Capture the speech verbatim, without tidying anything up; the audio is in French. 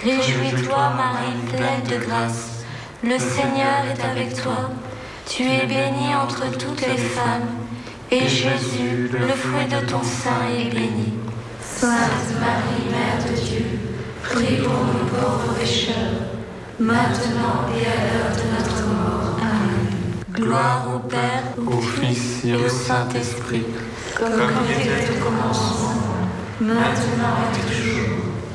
Réjouis-toi, Marie, pleine de grâce. Le Seigneur est avec toi. Tu es bénie entre toutes les femmes, et Jésus, le fruit de ton sein, est béni. Sainte Marie, Mère de Dieu, prie pour nous pauvres pécheurs, maintenant et à l'heure de notre mort. Amen. Gloire au Père, au Fils et au Saint-Esprit, comme il était au commencement, maintenant et toujours,